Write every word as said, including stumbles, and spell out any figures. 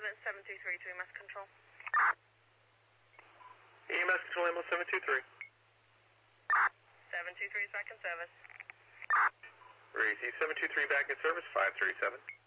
ambulance seven two three to E M S control. E M S control, ambulance seven two three. seven two three is back in service. Receive seven two three back in service, five three seven.